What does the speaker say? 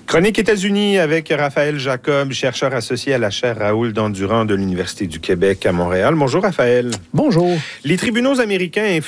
Chronique États-Unis avec Raphaël Jacob, chercheur associé à la chaire Raoul Dandurand de l'Université du Québec à Montréal. Bonjour Raphaël. Bonjour. Les tribunaux américains